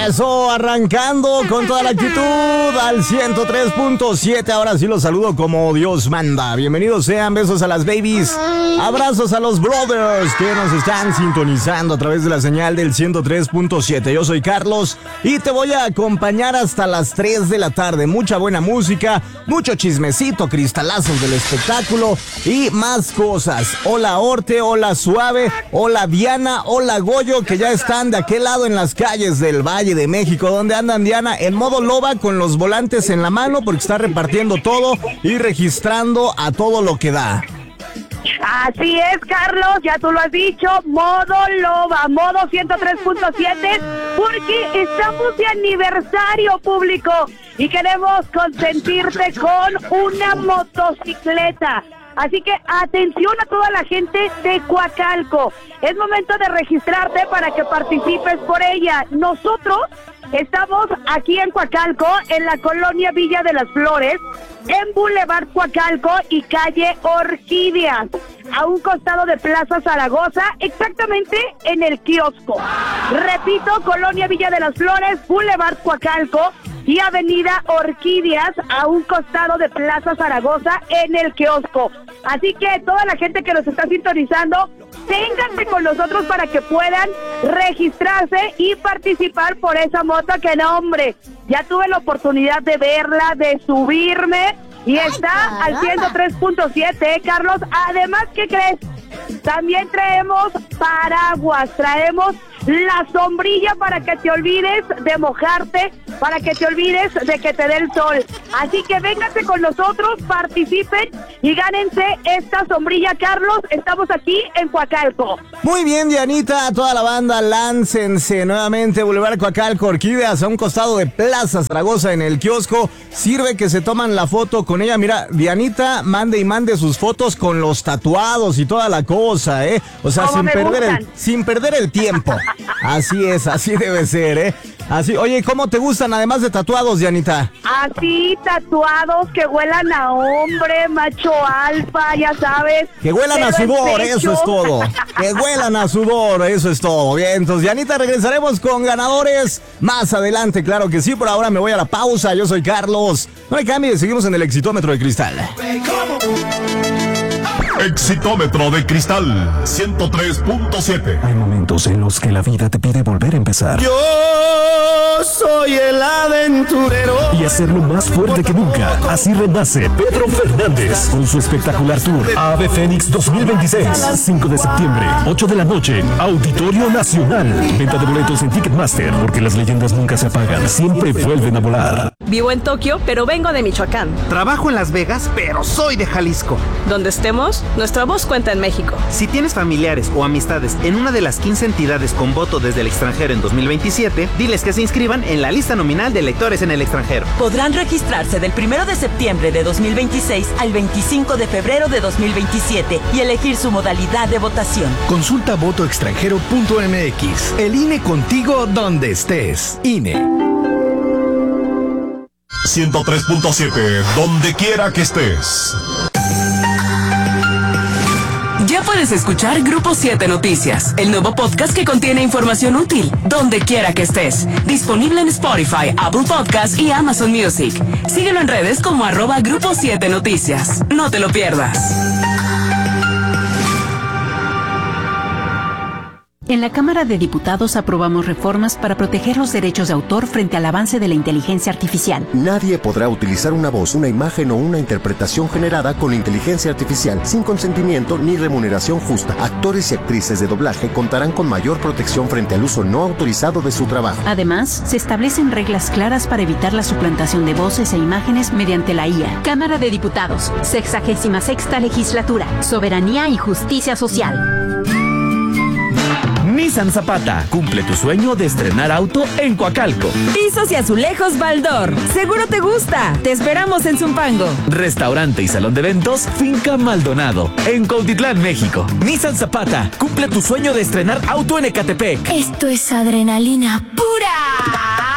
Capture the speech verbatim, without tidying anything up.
Eso, arrancando con toda la actitud al ciento tres punto siete. Ahora sí los saludo como Dios manda. Bienvenidos sean, besos a las babies, abrazos a los brothers que nos están sintonizando a través de la señal del ciento tres punto siete. Yo soy Carlos y te voy a acompañar hasta las tres de la tarde. Mucha buena música, mucho chismecito, cristalazos del espectáculo y más cosas. Hola Orte, hola Suave, hola Diana, hola Goyo, que ya están de aquel lado en las calles del Valle de México. ¿Dónde andan, Diana? En modo loba, con los volantes en la mano, porque está repartiendo todo y registrando a todo lo que da. Así es, Carlos, ya tú lo has dicho, modo loba, modo ciento tres punto siete, porque estamos de aniversario, público, y queremos consentirte con una motocicleta. Así que atención a toda la gente de Coacalco. Es momento de registrarte para que participes por ella. Nosotros estamos aquí en Coacalco, en la colonia Villa de las Flores, en Boulevard Coacalco y calle Orquídeas, a un costado de Plaza Zaragoza, exactamente en el kiosco. Repito, colonia Villa de las Flores, Boulevard Coacalco y avenida Orquídeas, a un costado de Plaza Zaragoza en el kiosco. Así que toda la gente que nos está sintonizando, ténganse con nosotros para que puedan registrarse y participar por esa moto que, no, hombre, ya tuve la oportunidad de verla, de subirme y está al ciento tres punto siete, ¿eh, Carlos? Además, ¿qué crees? También traemos paraguas, traemos la sombrilla para que te olvides de mojarte, para que te olvides de que te dé el sol. Así que vénganse con nosotros, participen y gánense esta sombrilla, Carlos. Estamos aquí en Coacalco. Muy bien, Dianita, toda la banda, láncense nuevamente, Boulevard Coacalco, Orquídeas, a un costado de Plaza Zaragoza en el kiosco. Sirve que se toman la foto con ella. Mira, Dianita, mande y mande sus fotos con los tatuados y toda la cosa, ¿eh? O sea, sin perder, el, sin perder el tiempo. Así es, así debe ser, ¿eh? Así, oye, ¿cómo te gustan además de tatuados, Dianita? Así, tatuados que huelan a hombre, macho alfa, ya sabes. Que huelan a sudor, eso es todo. Que huelan a sudor, eso es todo. Bien, entonces, Dianita, regresaremos con ganadores más adelante, claro que sí. Por ahora me voy a la pausa, yo soy Carlos. No hay cambio, seguimos en el Exitómetro de Cristal. Exitómetro de Cristal ciento tres punto siete. Hay momentos en los que la vida te pide volver a empezar. Yo soy el aventurero. Y hacerlo más fuerte que nunca. Así renace Pedro Fernández con su espectacular tour Ave Fénix dos mil veintiséis. cinco de septiembre, ocho de la noche, Auditorio Nacional. Venta de boletos en Ticketmaster, porque las leyendas nunca se apagan, siempre vuelven a volar. Vivo en Tokio, pero vengo de Michoacán. Trabajo en Las Vegas, pero soy de Jalisco. Donde estemos, nuestra voz cuenta en México. Si tienes familiares o amistades en una de las quince entidades con voto desde el extranjero en dos mil veintisiete, diles que se inscriban en la lista nominal de electores en el extranjero. Podrán registrarse del primero de septiembre de dos mil veintiséis al veinticinco de febrero de dos mil veintisiete y elegir su modalidad de votación. Consulta voto extranjero punto m x. El I N E contigo donde estés. I N E. ciento tres punto siete, donde quiera que estés. Ya puedes escuchar Grupo siete Noticias, el nuevo podcast que contiene información útil, donde quiera que estés. Disponible en Spotify, Apple Podcasts y Amazon Music. Síguelo en redes como arroba Grupo siete Noticias. No te lo pierdas. En la Cámara de Diputados aprobamos reformas para proteger los derechos de autor frente al avance de la inteligencia artificial. Nadie podrá utilizar una voz, una imagen o una interpretación generada con inteligencia artificial sin consentimiento ni remuneración justa. Actores y actrices de doblaje contarán con mayor protección frente al uso no autorizado de su trabajo. Además, se establecen reglas claras para evitar la suplantación de voces e imágenes mediante la I A. Cámara de Diputados, sexagésima sexta legislatura, soberanía y justicia social. Nissan Zapata, cumple tu sueño de estrenar auto en Coacalco. Pisos y azulejos Baldor, seguro te gusta. Te esperamos en Zumpango. Restaurante y salón de eventos Finca Maldonado, en Cuautitlán, México. Nissan Zapata, cumple tu sueño de estrenar auto en Ecatepec. Esto es adrenalina pura.